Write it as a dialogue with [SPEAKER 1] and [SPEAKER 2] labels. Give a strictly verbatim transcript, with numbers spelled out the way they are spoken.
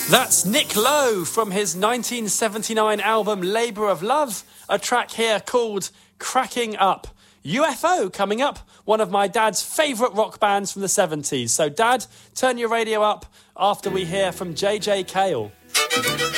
[SPEAKER 1] That's Nick Lowe from his nineteen seventy-nine album Labour of Love, a track here called Cracking Up. U F O coming up, one of my dad's favourite rock bands from the seventies. So, Dad, turn your radio up after we hear from J J Cale.